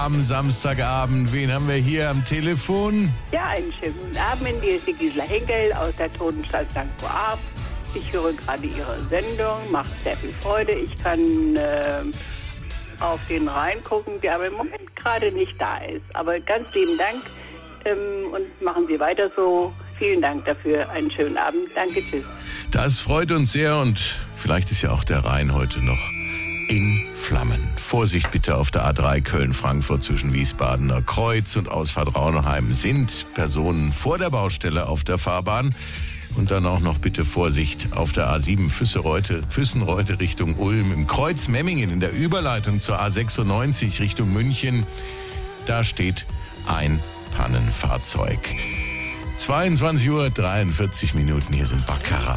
am Samstagabend. Wen haben wir hier am Telefon? Ja, einen schönen guten Abend. Hier ist die Gisela Henkel aus der Totenstadt St. Boab. Ich höre gerade Ihre Sendung, macht sehr viel Freude. Ich kann auf den Rhein gucken, der aber im Moment gerade nicht da ist. Aber ganz lieben Dank und machen Sie weiter so. Vielen Dank dafür. Einen schönen Abend. Danke, tschüss. Das freut uns sehr und vielleicht ist ja auch der Rhein heute noch in Flammen. Vorsicht bitte auf der A3 Köln-Frankfurt zwischen Wiesbadener Kreuz und Ausfahrt Raunheim sind Personen vor der Baustelle auf der Fahrbahn. Und dann auch noch bitte Vorsicht auf der A7 Füssenreute Richtung Ulm, im Kreuz Memmingen in der Überleitung zur A96 Richtung München. Da steht ein Pannenfahrzeug. 22:43 Uhr, hier sind Baccarat.